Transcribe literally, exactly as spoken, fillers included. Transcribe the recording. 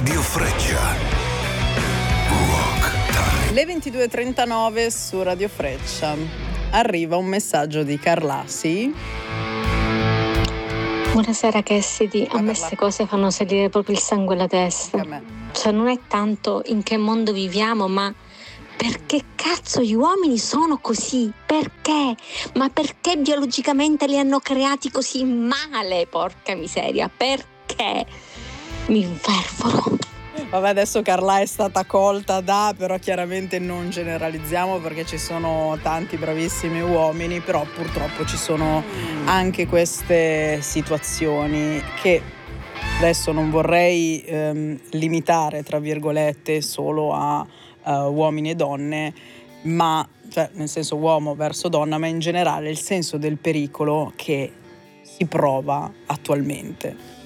Radio Freccia. Rock Time. Le ventidue e trentanove su Radio Freccia. Arriva un messaggio di Carla, sì? Buonasera Cassidy, a me queste cose fanno salire proprio il sangue alla testa. A me. Cioè non è tanto in che mondo viviamo, ma perché cazzo gli uomini sono così? Perché? Ma perché biologicamente li hanno creati così male, porca miseria? Perché? Mi infervoro. Vabbè, adesso Carla è stata colta da, però chiaramente non generalizziamo perché ci sono tanti bravissimi uomini, però purtroppo ci sono anche queste situazioni che adesso non vorrei ehm, limitare, tra virgolette, solo a uh, uomini e donne, ma cioè nel senso uomo verso donna, ma in generale il senso del pericolo che si prova attualmente.